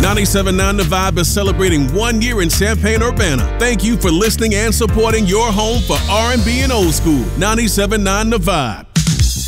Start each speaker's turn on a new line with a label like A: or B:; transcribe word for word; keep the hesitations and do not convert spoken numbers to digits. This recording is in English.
A: ninety-seven point nine The Vibe is celebrating one year in Champaign-Urbana. Thank you for listening and supporting your home for R and B and old school. ninety-seven point nine The Vibe.